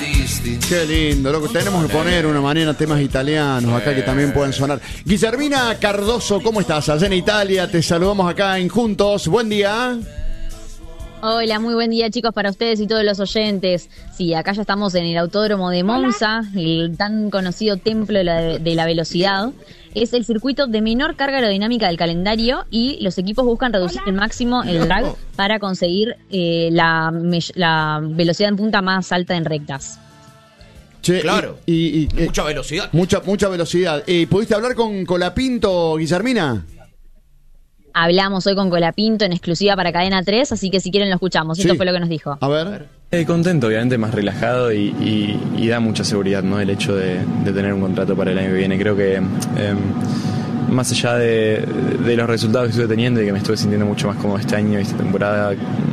Qué lindo, loco. Tenemos que poner una manera temas italianos acá que también pueden sonar. Guillermina Cardoso, ¿cómo estás? Allá en Italia, te saludamos acá en Juntos. Buen día. Hola, muy buen día, chicos, para ustedes y todos los oyentes. Sí, acá ya estamos en el Autódromo de Monza, el tan conocido templo de la velocidad. Es el circuito de menor carga aerodinámica del calendario y los equipos buscan reducir al máximo el drag para conseguir la velocidad en punta más alta en rectas. Che, claro, y mucha velocidad. Mucha velocidad. ¿Pudiste hablar con Colapinto, Guillermina? Hablamos hoy con Colapinto en exclusiva para Cadena 3, así que si quieren lo escuchamos. Esto fue lo que nos dijo. A ver. Contento, obviamente, más relajado y da mucha seguridad, ¿no? El hecho de tener un contrato para el año que viene. Creo que más allá de los resultados que estuve teniendo y que me estuve sintiendo mucho más cómodo este año y esta temporada,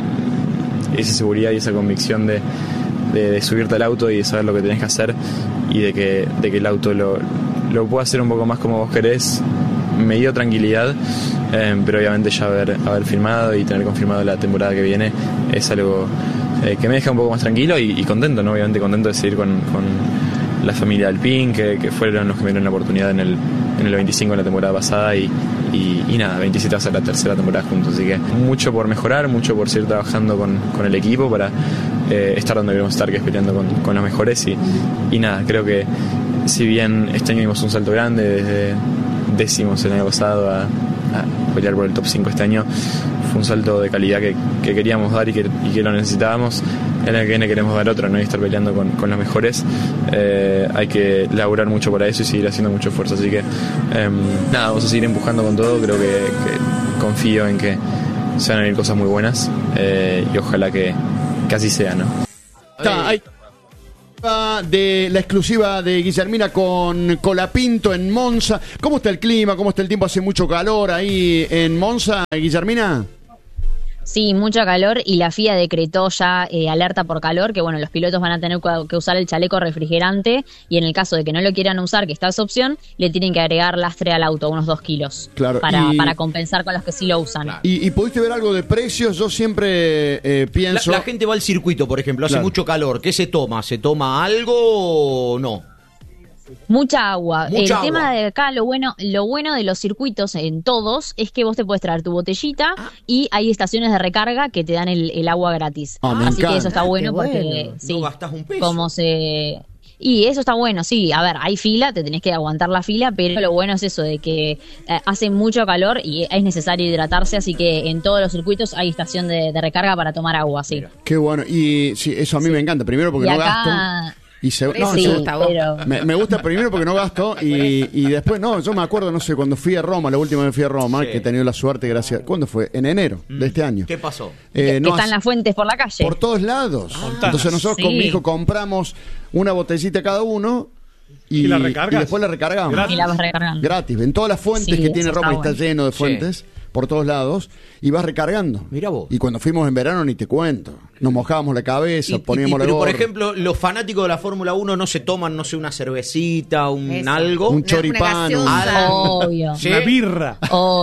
esa seguridad y esa convicción de subirte al auto y de saber lo que tenés que hacer y de que el auto lo pueda hacer un poco más como vos querés, me dio tranquilidad, pero obviamente ya haber firmado y tener confirmado la temporada que viene es algo que me deja un poco más tranquilo y contento, ¿no? Obviamente contento de seguir con la familia Alpine, que fueron los que me dieron la oportunidad en el 25 en la temporada pasada y nada, 27 va a ser la tercera temporada juntos, así que mucho por mejorar, mucho por seguir trabajando con el equipo para estar donde queremos estar, que es peleando con los mejores y nada, creo que si bien este año dimos un salto grande desde décimos el año pasado a pelear por el top 5 este año, fue un salto de calidad que queríamos dar y que lo necesitábamos. El año que viene queremos dar otro, ¿no? Y estar peleando con los mejores. Hay que laburar mucho para eso y seguir haciendo mucho esfuerzo, así que nada, vamos a seguir empujando con todo. Creo que confío en que se van a venir cosas muy buenas y ojalá que así sea, ¿no? Está ahí. De la exclusiva de Guillermina con Colapinto en Monza. ¿Cómo está el clima? ¿Cómo está el tiempo? ¿Hace mucho calor ahí en Monza, Guillermina? Sí, mucho calor y la FIA decretó ya alerta por calor, que bueno, los pilotos van a tener que usar el chaleco refrigerante y en el caso de que no lo quieran usar, que está esa opción, le tienen que agregar lastre al auto, unos 2 kilos, claro, para compensar con los que sí lo usan. Claro. ¿Y pudiste ver algo de precios? Yo siempre pienso... La gente va al circuito, por ejemplo, hace mucho calor. ¿Qué se toma? ¿Se toma algo o no? Mucha agua. Tema de acá, lo bueno de los circuitos en todos es que vos te puedes traer tu botellita y hay estaciones de recarga que te dan el agua gratis. Así que eso está bueno porque sí, no gastás un peso. Y eso está bueno, sí. A ver, hay fila, te tenés que aguantar la fila, pero lo bueno es eso, de que hace mucho calor y es necesario hidratarse, así que en todos los circuitos hay estación de recarga para tomar agua, sí. Qué bueno. Y sí, eso a mí me encanta. Primero porque no gasto. Y me gusta primero porque no gasto y después yo me acuerdo, no sé, cuando fui a Roma, la última vez fui a Roma, que he tenido la suerte, gracias. ¿Cuándo fue? En enero de este año. ¿Qué pasó? Están las fuentes por la calle. Por todos lados. Entonces nosotros con mi hijo compramos una botellita cada uno y después la recargamos. Gratis. Y la vas recargando. Gratis. En todas las fuentes que tiene Roma está lleno de fuentes. Por todos lados, y vas recargando. Mira vos. Y cuando fuimos en verano, ni te cuento. Nos mojábamos la cabeza, poníamos la gorra. Pero, por ejemplo, los fanáticos de la Fórmula 1 no se toman, no sé, una cervecita, algo. Un choripán. Obvio. ¿Sí? Una birra.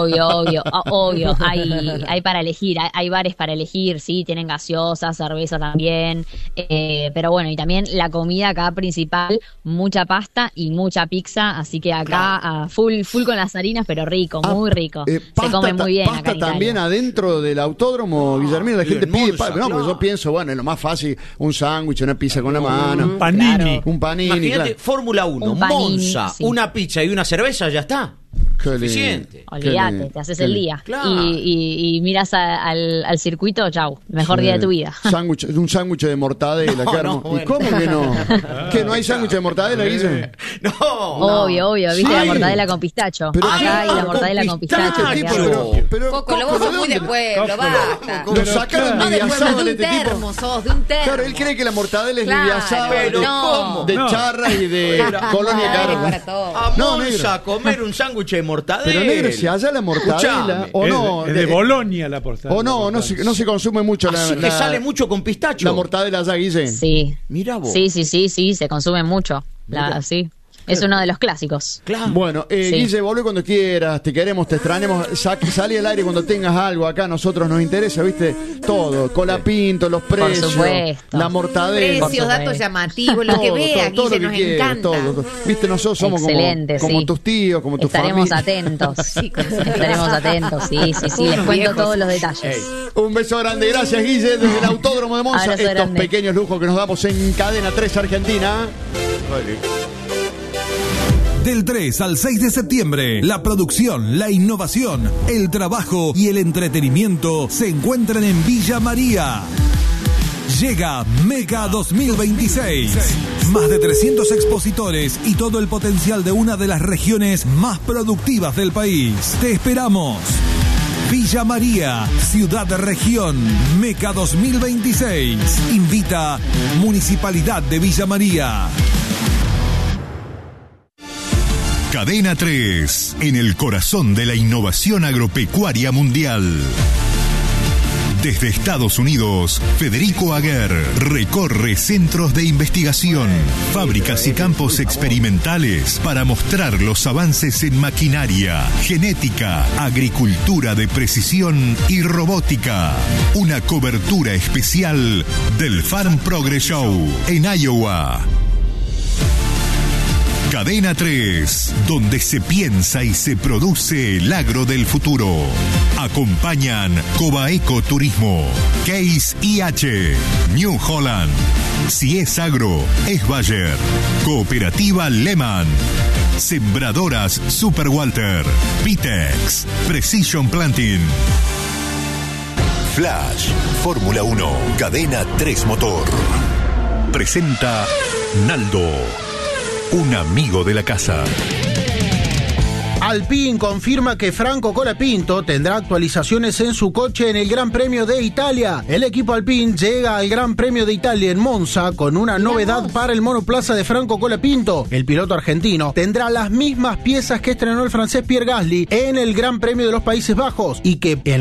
Obvio. Hay para elegir, hay bares para elegir, sí, tienen gaseosa, cerveza también. Pero bueno, y también la comida acá principal, mucha pasta y mucha pizza. Así que acá full con las harinas, pero rico, muy rico. Se come muy bien pasta acá también adentro del autódromo, Guillermina, la gente pide pasta. No, porque yo pienso, bueno, es lo más fácil, un sándwich, una pizza con la mano. Un panini. Claro. Un panini. Imagínate, Fórmula 1, Monza, una pizza y una cerveza, ya está. Suficiente. Olvídate, te haces el día. Claro. Y miras al circuito, chau, mejor día de tu vida. Un sándwich de mortadela, bueno. ¿Y cómo que no? ¿Que no hay sándwich de mortadela, Guille? No. Obvio, viste la mortadela con pistacho. Acá hay la mortadela con pistacho. Pero Coco, lo vos sos muy de pueblo, basta. Lo sacaron de un termo, sos de un termo. Claro, él cree que la mortadela es liviasada, pero ¿cómo? de charra y de Colonia Carlos. A Monza a comer un sándwich de mortadela. Pero negro, si allá la mortadela o no. Es de Bolonia la mortadela. O no se consume mucho Así que sale mucho con pistacho. La mortadela allá, Guille. Sí. Mira vos. Sí, se consume mucho. Sí. Es uno de los clásicos. Claro. Bueno, Guille, volvé cuando quieras, te queremos, te extrañemos. Salí al aire cuando tengas algo acá, a nosotros nos interesa, ¿viste? Todo, Colapinto, los precios, la mortadela. Precios, datos llamativos, lo que vea, Guille, nos encanta. Todo. ¿Viste? Nosotros somos como tus tíos, como tu familia. Estaremos atentos. Estaremos atentos, sí. Les cuento todos los detalles. Un beso grande, gracias, Guille, desde el Autódromo de Monza. Abrazo estos grande. Pequeños lujos que nos damos en Cadena 3 Argentina. Del 3 al 6 de septiembre, la producción, la innovación, el trabajo y el entretenimiento se encuentran en Villa María. Llega Mega 2026. Más de 300 expositores y todo el potencial de una de las regiones más productivas del país. Te esperamos. Villa María, Ciudad de Región, Meca 2026. Invita Municipalidad de Villa María. Cadena 3, en el corazón de la innovación agropecuaria mundial. Desde Estados Unidos, Federico Aguer recorre centros de investigación, fábricas y campos experimentales para mostrar los avances en maquinaria, genética, agricultura de precisión y robótica. Una cobertura especial del Farm Progress Show en Iowa. Cadena 3, donde se piensa y se produce el agro del futuro. Acompañan Cobaeco Turismo, Case IH, New Holland. Si es agro, es Bayer. Cooperativa Lehman. Sembradoras Super Walter. Pitex. Precision Planting. Flash, Fórmula 1, Cadena 3 Motor. Presenta Naldo. Un amigo de la casa. Alpine confirma que Franco Colapinto tendrá actualizaciones en su coche en el Gran Premio de Italia. El equipo Alpine llega al Gran Premio de Italia en Monza con una novedad para el monoplaza de Franco Colapinto. El piloto argentino tendrá las mismas piezas que estrenó el francés Pierre Gasly en el Gran Premio de los Países Bajos y que en